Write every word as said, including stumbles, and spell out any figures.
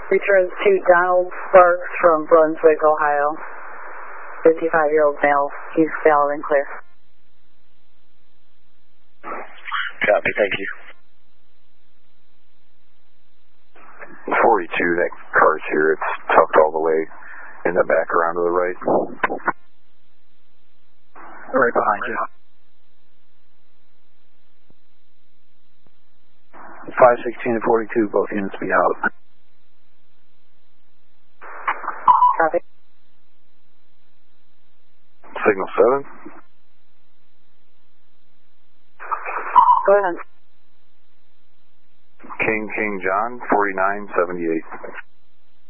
Returns to Donald Sparks from Brunswick, Ohio. fifty-five-year-old male. He's valid and clear. Copy, thank you. forty-two, that car's here. It's tucked all the way in the back around to the right. Right behind you. five sixteen and forty-two, both units be out. Copy. Signal seven. Go ahead. King King John, forty-nine seventy-eight.